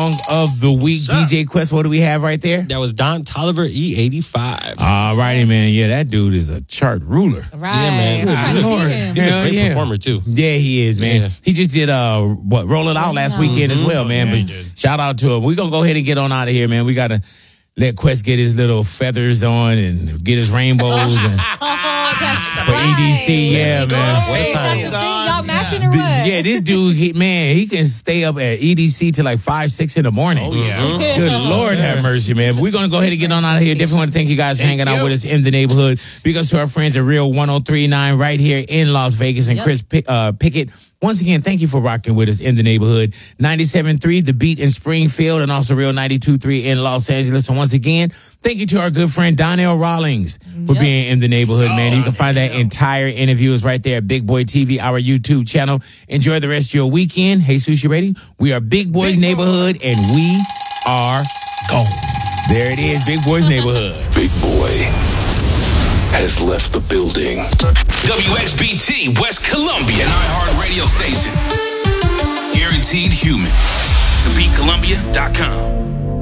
Song of the Week. DJ Quest, what do we have right there? That was Don Toliver, E85. All righty, man. Yeah, that dude is a chart ruler. Right. Yeah, man. We're trying to see him. He's a great performer, too. Yeah, he is, man. Yeah. He just did Roll It Out last weekend as well, man. But shout out to him. We're going to go ahead and get on out of here, man. We got to let Quest get his little feathers on and get his rainbows and That's for EDC. Yeah, man. What a time. Y'all matching or what? Yeah, this dude, he can stay up at EDC till like 5, 6 in the morning. Oh, yeah. Good Lord have mercy, man. But we're going to go ahead and get on out of here. Definitely want to thank you guys for hanging out with us in the neighborhood. Because to our friends at Real 103.9 right here in Las Vegas and Chris Pickett. Once again, thank you for rocking with us in the neighborhood. 97.3, The Beat in Springfield, and also Real 92.3 in Los Angeles. And once again, thank you to our good friend Donnell Rawlings for being in the neighborhood, man. You can find that entire interview is right there at Big Boy TV, our YouTube channel. Enjoy the rest of your weekend. Hey, Sushi Ready? We are Big Boy's Neighborhood, and we are gone. There it is, Big Boy's Neighborhood. Big Boy has left the building. WXBT, West Columbia, an iHeart radio station. Guaranteed human. TheBeatColumbia.com.